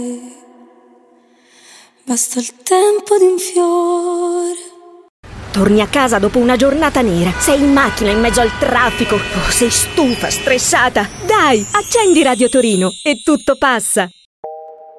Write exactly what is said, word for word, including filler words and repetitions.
Basta il tempo di un fiore. Torni a casa dopo una giornata nera. Sei in macchina in mezzo al traffico. Oh, sei stufa, stressata. Dai, accendi Radio Torino e tutto passa.